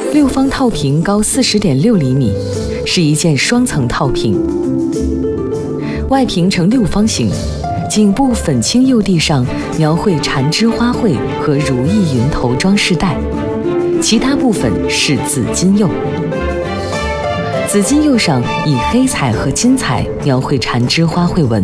六方套屏高40.6厘米，是一件双层套屏，外屏呈六方形，颈部粉青釉地上描绘缠枝花卉和如意云头装饰带，其他部分是紫金釉。紫金釉上以黑彩和金彩描绘缠枝花卉纹，